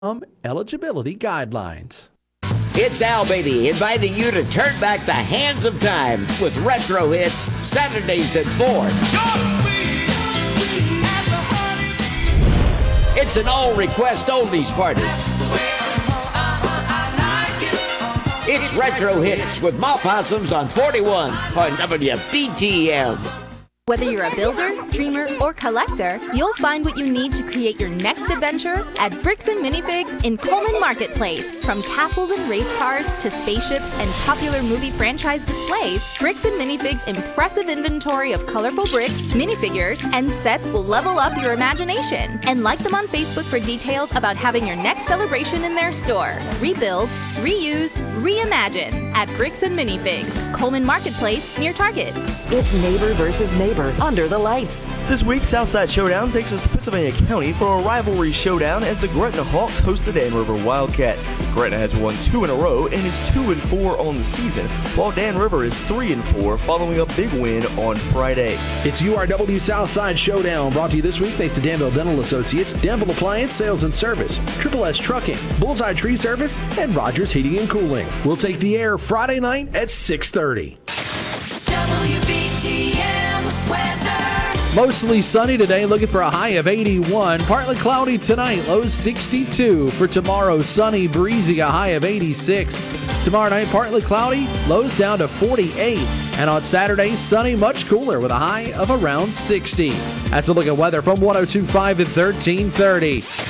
Eligibility guidelines. It's Al Beatty inviting you to turn back the hands of time with retro hits Saturdays at 4. It's an all-request oldies party. It's retro hits with Ma Possums on 41 on WBTM. Whether you're a builder, dreamer, or collector, you'll find what you need to create your next adventure at Bricks and Minifigs in Coleman Marketplace. From castles and race cars to spaceships and popular movie franchise displays, Bricks and Minifigs' impressive inventory of colorful bricks, minifigures, and sets will level up your imagination. And like them on Facebook for details about having your next celebration in their store. Rebuild, reuse, reimagine at Bricks and Minifigs, Coleman Marketplace near Target. It's neighbor versus neighbor under the lights. This week, Southside Showdown takes us to Pennsylvania County for a rivalry showdown as the Gretna Hawks host the Dan River Wildcats. Gretna has won 2 in a row and is 2-4 on the season, while Dan River is 3-4 following a big win on Friday. It's URW Southside Showdown, brought to you this week thanks to Danville Dental Associates, Danville Appliance Sales and Service, Triple S Trucking, Bullseye Tree Service, and Rogers Heating and Cooling. We'll take the air Friday night at 6:30. WBTM weather. Mostly sunny today, looking for a high of 81. Partly cloudy tonight, lows 62. For tomorrow, sunny, breezy, a high of 86. Tomorrow night, partly cloudy, lows down to 48. And on Saturday, sunny, much cooler with a high of around 60. That's a look at weather from 102.5 at 1330.